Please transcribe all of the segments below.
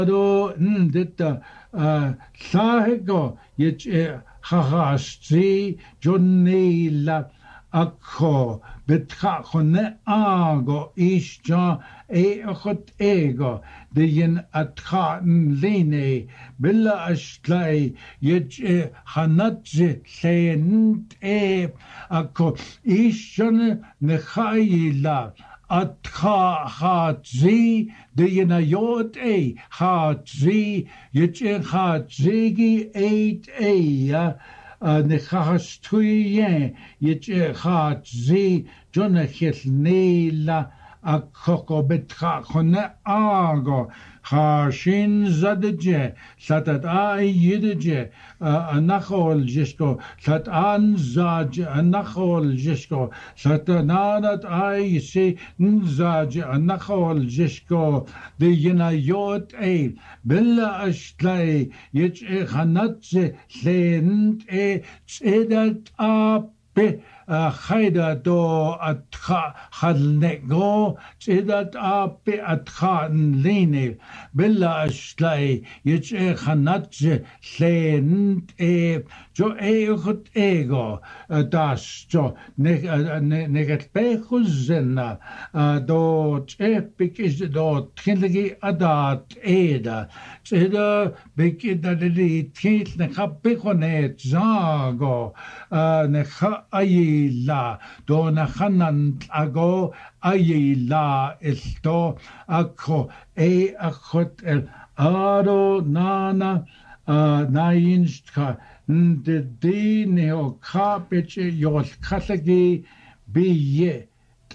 do ndita sahego yech hahastri jonneila akho betcha khone ago ishja khot ego de yin atcha lene billa ashtlai yech hanatje lent akho ishjon nekhayla atcha hatzi de yinayot hatzi yech hatzigi ya nechasthuye yech hatzi jonachel neila akoko betcha khone ago Hashin zadje satat yidje anachol jishko sat an zaj anachol jishko satanat si nzaj anachol jishko de yinayot billa ashtlai yech khanatze lent tsedat ape خيدا دو أتخا خلنقو تيدات أبي أتخا نليني بلا أشتلاي يجي خناتج لينت جو خد إيغو داس جو نغت بيخو زنا دو تيبك إز دو تخلقي أدات إيدا تيدا بكي دالي تخيل نخا بيخو نيت زاغو نخا أي la dona hanan ago ayila esto akho akhot el aro nana nainska de dineo kapeche yol khalagi biye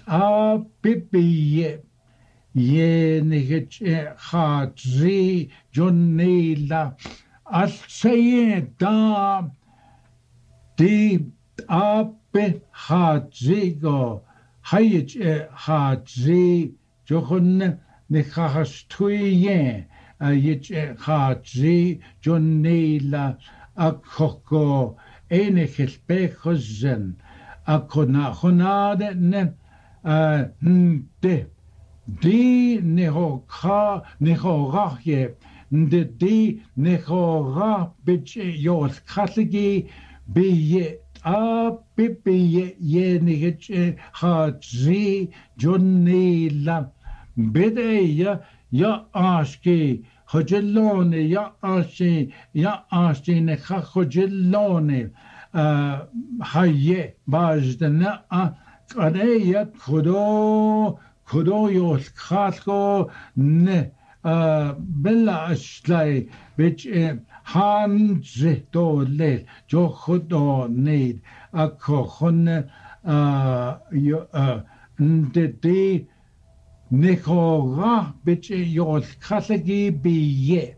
biye ye nigech khatri jonela alsaye da di Ape hadzigo hayich hadzi jochun nechasthuye yich hadzi jonela akoko enechespechzen akona honade ne de di nehoka nehorachye de di nehora bich yos khatligi biye Pipi ye nigich hadzi jonela bede ya ashki hojellone ya ashki ne hojellone haye bajdana qadeya kudo yos khatko ne bella ashlai which hanze do le jo khudo need akohon de nekora which yos khatagi biye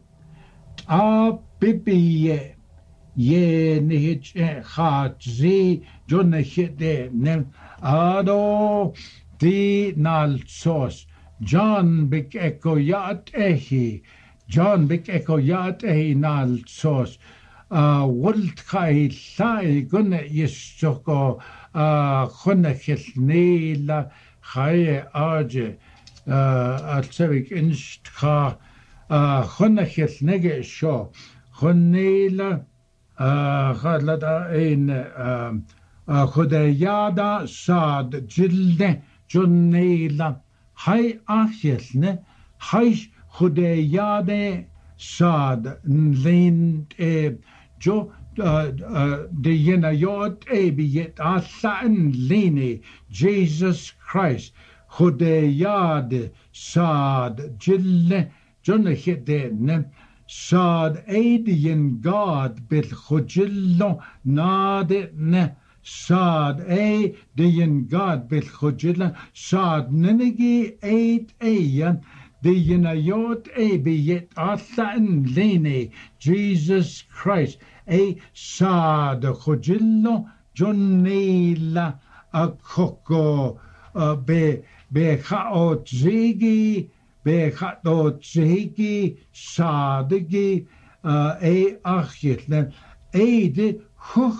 bibiye ye nich khatzi jonachede ne ado di nalsos John bik eko yat ehi John bik eko yat ehi nalsos wult khai lai gunne yishoko khunne khilnila khaye aje altsevik instkha khunne khilnege sho khunila khadlada ein khudayada sad jilne junnila Hai achilne, hai khudeyade sad nlint jo de yenayot biyet asan lini Jesus Christ khudeyade sad jille jonachede sad aidien God bil khujillo nade ne Sad deyin God bil khujila sad nenegi yan de yenayot biyet atlan lene Jesus Christ sad khujillo jonela akoko be khaot zigi be khaot zigi sadigi achitlen de hu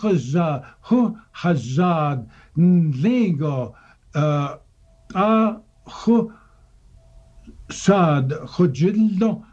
hazad lingo hu sad khujillo